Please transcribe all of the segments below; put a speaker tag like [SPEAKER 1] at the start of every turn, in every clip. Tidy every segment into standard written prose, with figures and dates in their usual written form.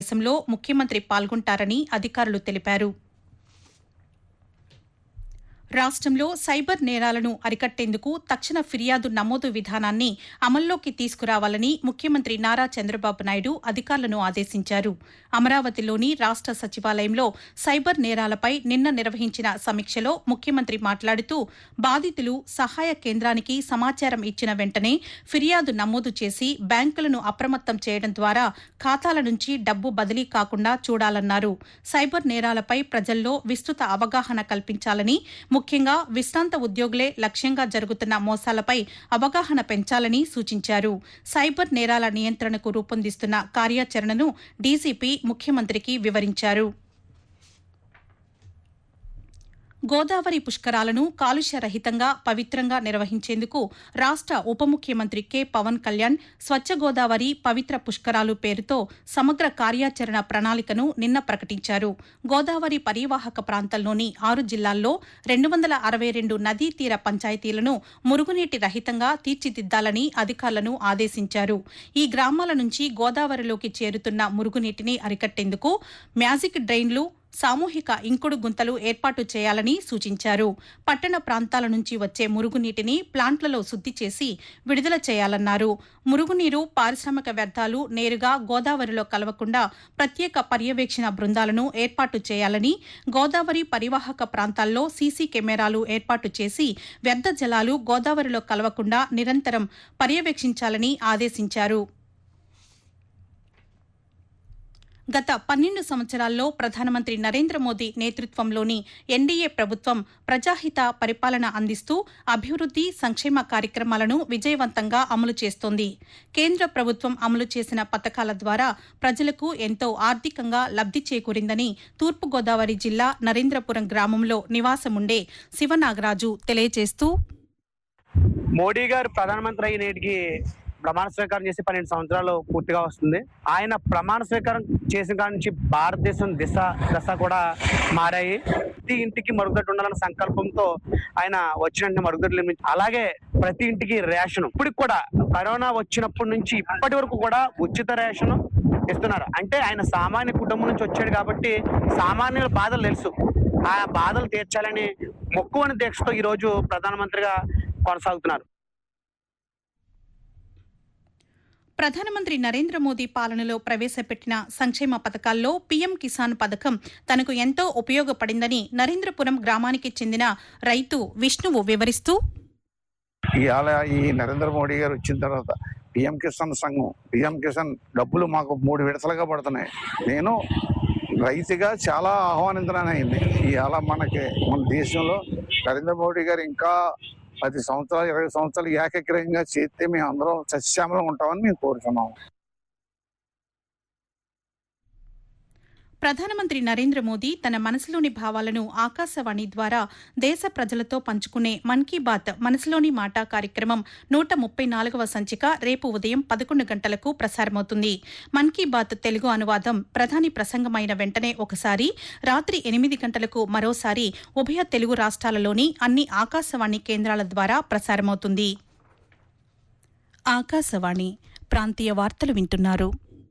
[SPEAKER 1] సమావేశంలో ముఖ్యమంత్రి పాల్గొంటారని అధికారులు తెలిపారు. రాష్ట్రంలో సైబర్ నేరాలను అరికట్టేందుకు తక్షణ ఫిర్యాదు నమోదు విధానాన్ని అమల్లోకి తీసుకురావాలని ముఖ్యమంత్రి నారా చంద్రబాబు నాయుడు అధికారులను ఆదేశించారు. అమరావతిలోని రాష్ట సచివాలయంలో సైబర్ నేరాలపై నిన్న నిర్వహించిన సమీక్షలో ముఖ్యమంత్రి మాట్లాడుతూ బాధితులు సహాయ కేంద్రానికి సమాచారం ఇచ్చిన వెంటనే ఫిర్యాదు నమోదు చేసి బ్యాంకులను అప్రమత్తం చేయడం ద్వారా ఖాతాల నుంచి డబ్బు బదిలీ కాకుండా చూడాలన్నారు. సైబర్ నేరాలపై ప్రజల్లో విస్తృత అవగాహన కల్పించాలని, ముఖ్యంగా విశ్రాంత ఉద్యోగులే లక్ష్యంగా జరుగుతున్న మోసాలపై అవగాహన పెంచాలని సూచించారు. సైబర్ నేరాల నియంత్రణకు రూపొందిస్తున్న కార్యాచరణను డీజీపీ ముఖ్యమంత్రికి వివరించారు. గోదావరి పుష్కరాలను కాలుష్య రహితంగా పవిత్రంగా నిర్వహించేందుకు రాష్ట ఉప ముఖ్యమంత్రి కె పవన్ కళ్యాణ్ స్వచ్ఛ గోదావరి పవిత్ర పుష్కరాలు పేరుతో సమగ్ర కార్యాచరణ ప్రణాళికను నిన్న ప్రకటించారు. గోదావరి పరీవాహక ప్రాంతంలోని 6 జిల్లాల్లో 262 నదీ తీర పంచాయతీలను మురుగునీటి రహితంగా తీర్చిదిద్దాలని అధికారులను ఆదేశించారు. ఈ గ్రామాల నుంచి గోదావరిలోకి చేరుతున్న మురుగునీటిని అరికట్టేందుకు మ్యాజిక్ డ్రైన్లు, సామూహిక ఇంకుడు గుంతలు ఏర్పాటు చేయాలని సూచించారు. పట్టణ ప్రాంతాల నుంచి వచ్చే మురుగునీటిని ప్లాంట్లలో శుద్ది చేసి విడుదల చేయాలన్నారు. మురుగునీరు, పారిశ్రామిక వ్యర్థాలు నేరుగా గోదావరిలో కలవకుండా ప్రత్యేక పర్యవేక్షణ బృందాలను ఏర్పాటు చేయాలని, గోదావరి పరివాహక ప్రాంతాల్లో సీసీ కెమెరాలు ఏర్పాటు చేసి వ్యర్థ జలాలు గోదావరిలో కలవకుండా నిరంతరం పర్యవేక్షించాలని ఆదేశించారు. గత 12 సంవత్సరాల్లో ప్రధానమంత్రి నరేంద్ర మోదీ నేతృత్వంలోని ఎన్డీఏ ప్రభుత్వం ప్రజాహిత పరిపాలన అందిస్తూ అభివృద్ది, సంక్షేమ కార్యక్రమాలను విజయవంతంగా అమలు చేస్తోంది. కేంద్ర ప్రభుత్వం అమలు చేసిన పథకాల ద్వారా ప్రజలకు ఎంతో ఆర్థికంగా లబ్ది చేకూరిందని తూర్పుగోదావరి జిల్లా నరేంద్రపురం గ్రామంలో నివాసముండే శివనాగరాజు తెలియజేస్తూ,
[SPEAKER 2] మోడీ గారు ప్రధానమంత్రి అయ్యి నేటికి ప్రమాణ స్వీకారం చేసి 12 సంవత్సరాలు పూర్తిగా వస్తుంది. ఆయన ప్రమాణ స్వీకారం చేసిన కాడి నుంచి భారతదేశం దశ కూడా మారాయి. ప్రతి ఇంటికి మరుగుదొడ్డి ఉండాలన్న సంకల్పంతో ఆయన వచ్చిన మరుగుదొడ్లు నిర్మించి, అలాగే ప్రతి ఇంటికి రేషన్, ఇప్పటికి కూడా కరోనా వచ్చినప్పటి నుంచి ఇప్పటి వరకు కూడా ఉచిత రేషన్ ఇస్తున్నారు. అంటే ఆయన సామాన్య కుటుంబం నుంచి వచ్చాడు కాబట్టి సామాన్యుల బాధలు తెలుసు. ఆ బాధలు తీర్చాలని మొక్కువని దీక్షతో ఈ రోజు ప్రధానమంత్రిగా కొనసాగుతున్నారు.
[SPEAKER 1] ప్రధానమంత్రి నరేంద్ర మోదీ పాలనలో ప్రవేశపెట్టిన సంక్షేమ పథకాల్లో పీఎం కిసాన్ పథకం తనకు ఎంతో ఉపయోగపడిందని నరేంద్రపురం గ్రామానికి చెందిన రైతు విష్ణువు వివరిస్తూ,
[SPEAKER 3] ఇవాళ ఈ నరేంద్ర మోడీ గారు వచ్చిన తర్వాత పీఎం కిసాన్ డబ్బులు మాకు 3 విడతలుగా పడుతున్నాయి. నేను రైతుగా చాలా ఆహ్వానించడానికి ఇవాళ మన దేశంలో నరేంద్ర మోడీ గారు ఇంకా 10 సంవత్సరాలు 20 సంవత్సరాలు ఏకగ్రీవంగా చేస్తే మేము అందరం సస్యశ్యామలం ఉంటామని మేము కోరుతున్నాము.
[SPEAKER 1] ప్రధానమంత్రి నరేంద్ర మోదీ తన మనసులోని భావాలను ఆకాశవాణి ద్వారా దేశ ప్రజలతో పంచుకునే మన్ కీ బాత్ మనసులోని మాట కార్యక్రమం 134వ సంచిక రేపు ఉదయం 11 గంటలకు ప్రసారమవుతుంది. మన్ కీ బాత్ తెలుగు అనువాదం ప్రధాని ప్రసంగమైన వెంటనే ఒకసారి, రాత్రి 8 గంటలకు మరోసారి ఉభయ తెలుగు రాష్ట్రాలలోని అన్ని ఆకాశవాణి కేంద్రాల ద్వారా ప్రసారమవుతుంది. ఆకాశవాణి ప్రాంతీయ వార్తలు వింటున్నారు.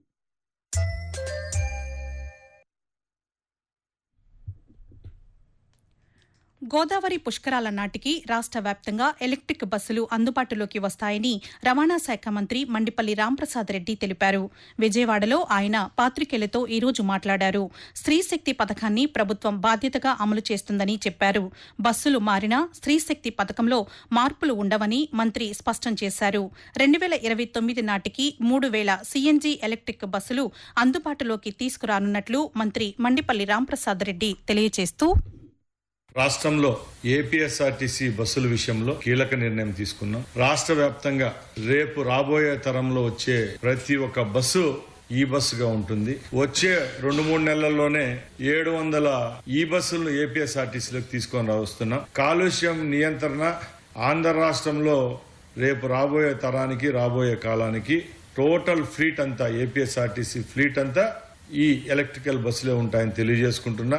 [SPEAKER 1] గోదావరి పుష్కరాల నాటికి రాష్ట్ర వ్యాప్తంగా ఎలక్ట్రిక్ బస్సులు అందుబాటులోకి వస్తాయని రవాణా శాఖ మంత్రి మండిపల్లి రాంప్రసాద్ రెడ్డి తెలిపారు. విజయవాడలో ఆయన పాత్రికేయులతో ఈ రోజు మాట్లాడారు. స్త్రీశక్తి పథకాన్ని ప్రభుత్వం బాధ్యతగా అమలు చేస్తుందని చెప్పారు. బస్సులు మారినా స్త్రీశక్తి పథకంలో మార్పులు ఉండవని మంత్రి స్పష్టం చేశారు. 2029 నాటికి 3000 సీఎన్జీ ఎలక్ట్రిక్ బస్సులు అందుబాటులోకి తీసుకురానున్నట్లు మంత్రి మండిపల్లి రాంప్రసాద్ రెడ్డి తెలియజేస్తూ,
[SPEAKER 4] రాష్ట్రంలో ఏపీఎస్ఆర్టీసీ బస్సుల విషయంలో కీలక నిర్ణయం తీసుకున్నాం. రాష్ట్ర వ్యాప్తంగా రేపు రాబోయే తరంలో వచ్చే ప్రతి ఒక్క బస్సు ఈ బస్సుగా ఉంటుంది. వచ్చే 2-3 నెలల్లోనే 700 ఈ బస్సులను ఏపీఎస్ఆర్టీసీలోకి తీసుకొని వస్తున్నాం. కాలుష్యం నియంత్రణ ఆంధ్ర రాష్ట్రంలో రేపు రాబోయే తరానికి, రాబోయే కాలానికి టోటల్ ఫ్లీట్ అంతా, ఏపీఎస్ఆర్టీసీ ఫ్లీట్ అంతా ఈ ఎలక్ట్రికల్ బస్సులే ఉంటాయని తెలియజేసుకుంటున్నా.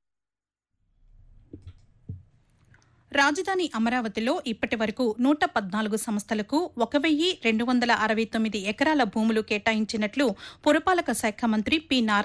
[SPEAKER 1] రాజధాని అమరావతిలో ఇప్పటి వరకు 114 సంస్థలకు 1269 ఎకరాల భూములు కేటాయించినట్లు పురపాలక శాఖ మంత్రి పి.